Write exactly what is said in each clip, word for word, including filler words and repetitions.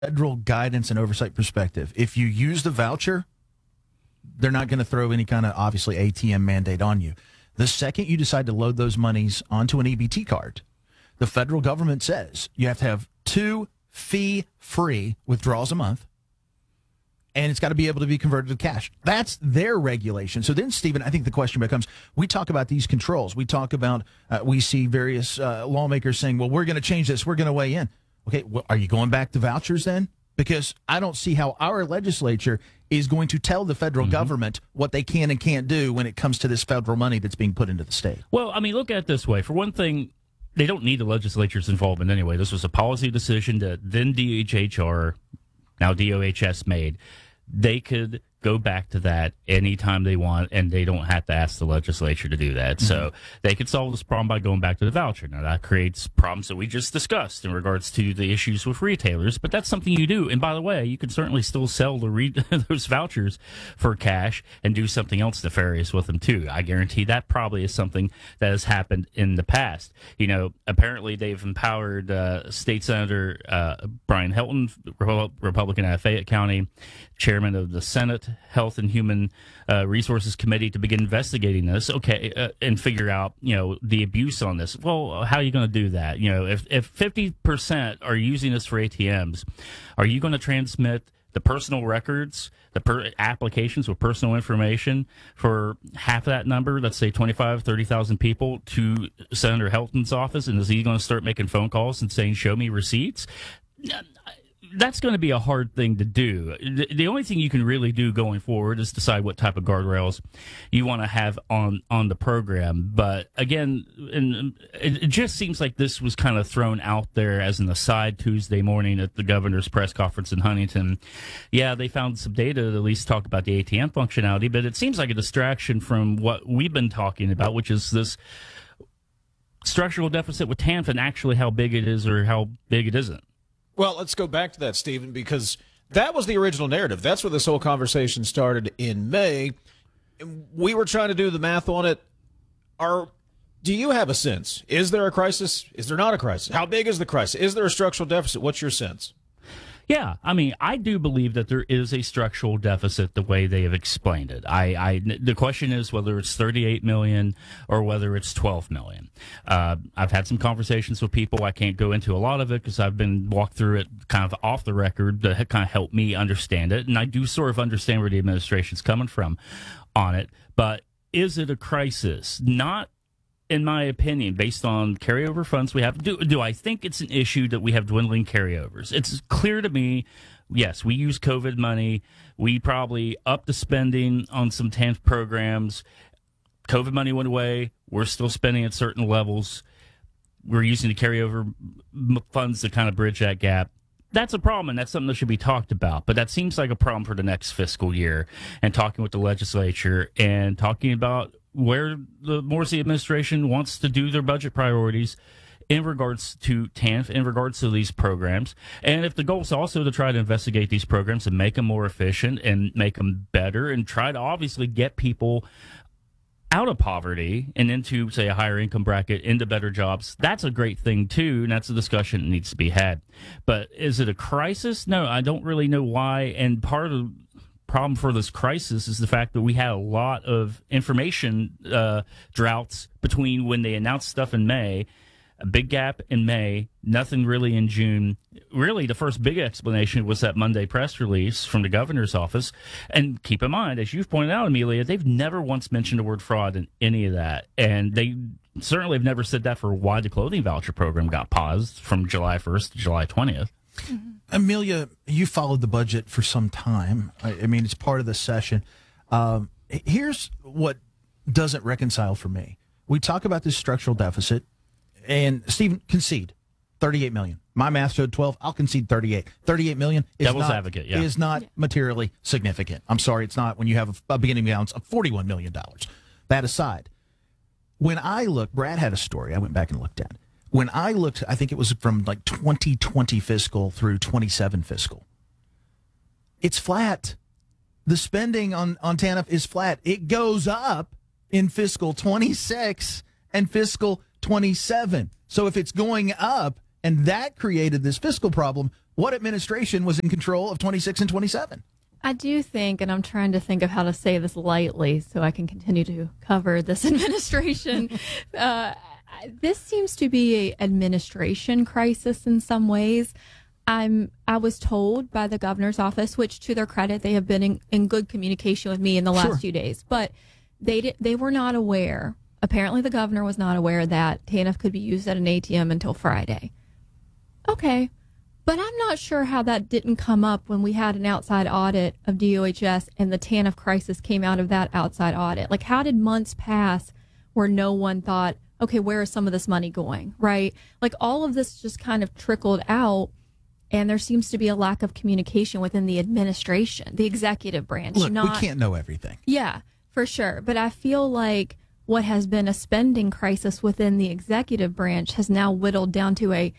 federal guidance and oversight perspective, if you use the voucher, they're not going to throw any kind of, obviously, A T M mandate on you. The second you decide to load those monies onto an E B T card, the federal government says you have to have two fee-free withdrawals a month, and it's got to be able to be converted to cash. That's their regulation. So then, Stephen, I think the question becomes, we talk about these controls. We talk about, uh, we see various uh, lawmakers saying, well, we're going to change this. We're going to weigh in. Okay, well, are you going back to vouchers then? Because I don't see how our legislature is going to tell the federal mm-hmm. government what they can and can't do when it comes to this federal money that's being put into the state. Well, I mean, look at it this way. For one thing, they don't need the legislature's involvement anyway. This was a policy decision that then D H H R, now D O H S, made. They could go back to that anytime they want, and they don't have to ask the legislature to do that. Mm-hmm. So they could solve this problem by going back to the voucher. Now, that creates problems that we just discussed in regards to the issues with retailers, but that's something you do. And by the way, you can certainly still sell the re- those vouchers for cash and do something else nefarious with them, too. I guarantee that probably is something that has happened in the past. You know, apparently they've empowered uh, State Senator uh, Brian Helton, Republican out of Fayette County, chairman of the Senate Health and Human uh, Resources Committee, to begin investigating this, okay, uh, and figure out, you know, the abuse on this. Well, how are you going to do that? You know, if if fifty percent are using this for A T Ms, are you going to transmit the personal records, the per- applications with personal information for half of that number, let's say twenty-five, thirty thousand people, to Senator Helton's office? And is he going to start making phone calls and saying, show me receipts? That's going to be a hard thing to do. The, the only thing you can really do going forward is decide what type of guardrails you want to have on, on the program. But again, and it, it just seems like this was kind of thrown out there as an aside Tuesday morning at the governor's press conference in Huntington. Yeah, they found some data to at least talk about the A T M functionality, but it seems like a distraction from what we've been talking about, which is this structural deficit with T A N F and actually how big it is or how big it isn't. Well, let's go back to that, Stephen, because that was the original narrative. That's where this whole conversation started in May. We were trying to do the math on it. Are, do you have a sense? Is there a crisis? Is there not a crisis? How big is the crisis? Is there a structural deficit? What's your sense? Yeah, I mean, I do believe that there is a structural deficit the way they have explained it. I, I the question is whether it's thirty-eight million or whether it's twelve million. Uh, I've had some conversations with people. I can't go into a lot of it because I've been walked through it kind of off the record to kind of help me understand it. And I do sort of understand where the administration's coming from on it. But is it a crisis? Not, in my opinion, based on carryover funds we have. Do, do I think it's an issue that we have dwindling carryovers? It's clear to me, yes, we use COVID money. We probably upped the spending on some T A N F programs. COVID money went away. We're still spending at certain levels. We're using the carryover funds to kind of bridge that gap. That's a problem, and that's something that should be talked about. But that seems like a problem for the next fiscal year, and talking with the legislature and talking about where the Morrissey administration wants to do their budget priorities in regards to T A N F, in regards to these programs. And if the goal is also to try to investigate these programs and make them more efficient and make them better and try to obviously get people out of poverty and into, say, a higher income bracket, into better jobs, that's a great thing, too, and that's a discussion that needs to be had. But is it a crisis? No, I don't really know why, and part of problem for this crisis is the fact that we had a lot of information uh, droughts between when they announced stuff in May, a big gap in May, nothing really in June. Really, the first big explanation was that Monday press release from the governor's office. And keep in mind, as you've pointed out, Amelia, they've never once mentioned the word fraud in any of that. And they certainly have never said that for why the clothing voucher program got paused from July first to July twentieth. Mm-hmm. Amelia, you followed the budget for some time. I, I mean, it's part of the session. Um, here's what doesn't reconcile for me. We talk about this structural deficit, and Stephen, concede thirty-eight million. My math showed twelve. I'll concede thirty-eight. thirty-eight million is Devil's not, advocate, yeah. is not materially significant. I'm sorry, it's not when you have a, a beginning balance of forty-one million dollars. That aside, when I look, Brad had a story I went back and looked at. When I looked, I think it was from like twenty twenty fiscal through twenty-seven fiscal. It's flat. The spending on, on T A N F is flat. It goes up in fiscal twenty-six and fiscal twenty-seven. So if it's going up and that created this fiscal problem, what administration was in control of twenty-six and twenty-seven? I do think, and I'm trying to think of how to say this lightly so I can continue to cover this administration. uh, this seems to be an administration crisis in some ways. I'm, I was told by the governor's office, which to their credit, they have been in, in good communication with me in the last Sure. few days, but they did, they were not aware. Apparently the governor was not aware that T A N F could be used at an A T M until Friday. Okay. But I'm not sure how that didn't come up when we had an outside audit of D O H S and the T A N F crisis came out of that outside audit. Like, how did months pass where no one thought, okay, where is some of this money going, right? Like, all of this just kind of trickled out, and there seems to be a lack of communication within the administration, the executive branch. Look, not, we can't know everything. Yeah, for sure. But I feel like what has been a spending crisis within the executive branch has now whittled down to a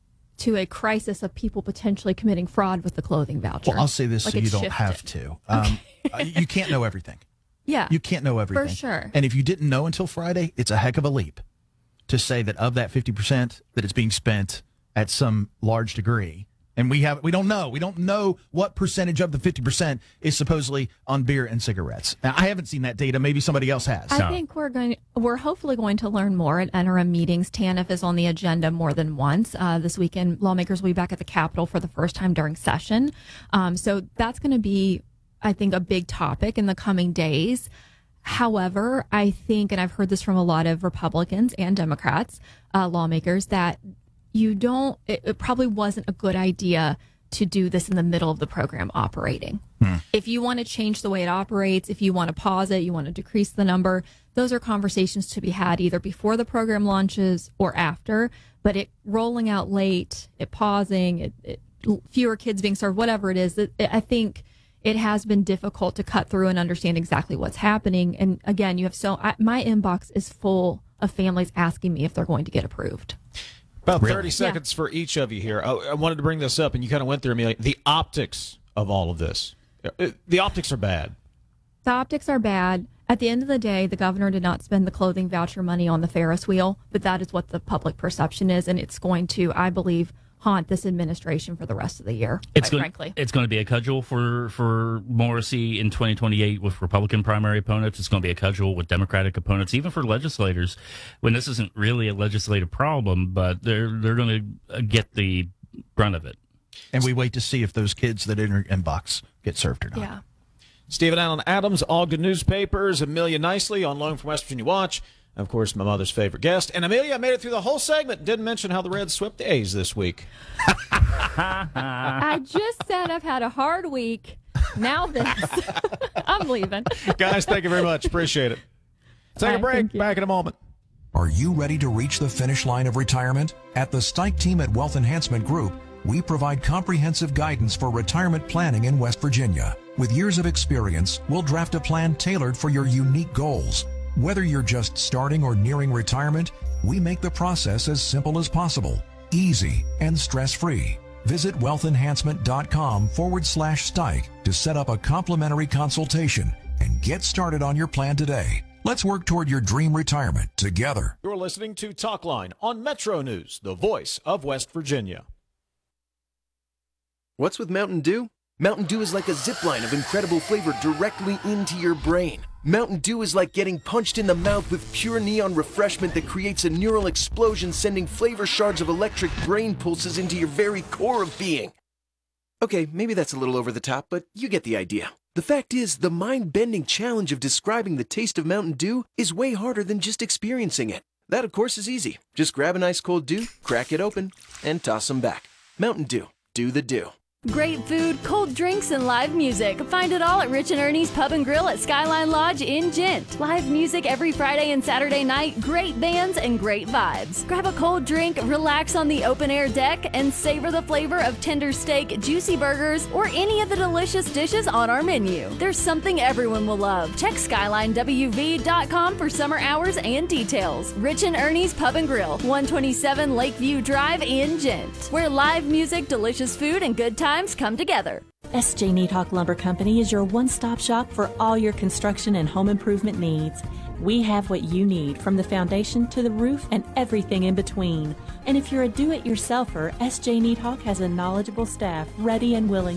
to a crisis of people potentially committing fraud with the clothing voucher. Well, I'll say this Like, so you it's don't shifted. have to. Um, you can't know everything. Yeah. You can't know everything. For sure. And if you didn't know until Friday, it's a heck of a leap to say that of that fifty percent that it's being spent at some large degree. And we have we don't know. We don't know what percentage of the fifty percent is supposedly on beer and cigarettes. Now, I haven't seen that data. Maybe somebody else has. I think we're going. We're hopefully going to learn more at N R M meetings. T A N F is on the agenda more than once. Uh, this weekend, lawmakers will be back at the Capitol for the first time during session. Um, so that's going to be, I think, a big topic in the coming days. However, I think, and I've heard this from a lot of Republicans and Democrats, uh, lawmakers, that you don't. It, it probably wasn't a good idea to do this in the middle of the program operating. Hmm. If you want to change the way it operates, if you want to pause it, you want to decrease the number, those are conversations to be had either before the program launches or after. But it rolling out late, it pausing, it, it, fewer kids being served, whatever it is, it, it, I think it has been difficult to cut through and understand exactly what's happening. And again, you have so I, my inbox is full of families asking me if they're going to get approved. About Really? thirty seconds yeah. for each of you here. I, I wanted to bring this up, and you kind of went through, Amelia. The optics of all of this. The optics are bad. The optics are bad. At the end of the day, the governor did not spend the clothing voucher money on the Ferris wheel, but that is what the public perception is, and it's going to, I believe, haunt this administration for the rest of the year, it's quite going, frankly. It's going to be a cudgel for, for Morrissey in twenty twenty-eight with Republican primary opponents. It's going to be a cudgel with Democratic opponents, even for legislators, when this isn't really a legislative problem, but they're they're going to get the brunt of it. And we wait to see if those kids that enter inbox get served or not. Yeah. Stephen Allen Adams, Ogden Newspapers, Amelia Nicely on loan from West Virginia Watch. Of course, my mother's favorite guest. And Amelia made it through the whole segment. Didn't mention how the Reds swept the A's this week. I just said I've had a hard week. Now this. I'm leaving. Guys, thank you very much. Appreciate it. Take All a right, break. Back in a moment. Are you ready to reach the finish line of retirement? At the Stike team at Wealth Enhancement Group, we provide comprehensive guidance for retirement planning in West Virginia. With years of experience, we'll draft a plan tailored for your unique goals. Whether you're just starting or nearing retirement, we make the process as simple as possible, easy, and stress-free. Visit wealthenhancement.com forward slash Stike to set up a complimentary consultation and get started on your plan today. Let's work toward your dream retirement together. You're listening to Talkline on Metro News, the voice of West Virginia. What's with Mountain Dew? Mountain Dew is like a zipline of incredible flavor directly into your brain. Mountain Dew is like getting punched in the mouth with pure neon refreshment that creates a neural explosion, sending flavor shards of electric brain pulses into your very core of being. Okay, maybe that's a little over the top, but you get the idea. The fact is, the mind-bending challenge of describing the taste of Mountain Dew is way harder than just experiencing it. That, of course, is easy. Just grab an ice cold Dew, crack it open, and toss them back. Mountain Dew. Do the Dew. Great food, cold drinks, and live music. Find it all at Rich and Ernie's Pub and Grill at Skyline Lodge in Gent. Live music every Friday and Saturday night, great bands, and great vibes. Grab a cold drink, relax on the open-air deck, and savor the flavor of tender steak, juicy burgers, or any of the delicious dishes on our menu. There's something everyone will love. Check skyline w v dot com for summer hours and details. Rich and Ernie's Pub and Grill, one twenty-seven Lakeview Drive in Gent, where live music, delicious food, and good times come together. S J Needhawk Lumber Company is your one-stop shop for all your construction and home improvement needs. We have what you need, from the foundation to the roof and everything in between. And if you're a do-it-yourselfer, S J Needhawk has a knowledgeable staff ready and willing